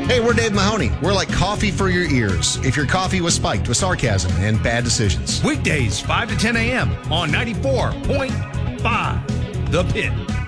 Hey, we're Dave Mahoney. We're like coffee for your ears. If your coffee was spiked with sarcasm and bad decisions. Weekdays, 5 to 10 a.m. on 94.5 The Pit.